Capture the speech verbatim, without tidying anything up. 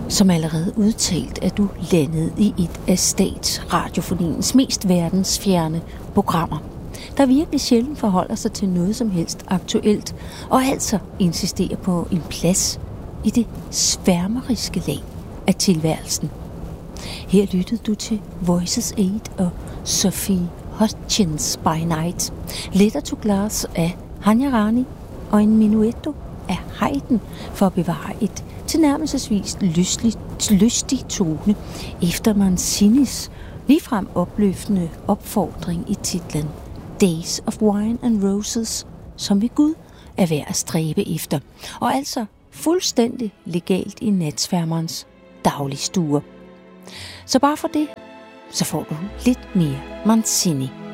Som allerede udtalt er du landet i et af statsradiofoniens mest verdensfjerne programmer, der virkelig sjældent forholder sig til noget som helst aktuelt, og altså insisterer på en plads i det sværmeriske lag af tilværelsen. Her lyttede du til Voices Aid og Sophie Hutchins by Night, Letter to Glass af Hanya Rani og en Minuetto af Haydn for at bevare et tilnærmelsesvis lystig, lystig tone efter Mancinis ligefrem opløftende opfordring i titlen Days of Wine and Roses, som ved Gud er værd at stræbe efter, og altså fuldstændig legalt i natsværmerens dagligstuer. Så bare for det, så får du lidt mere Mancini.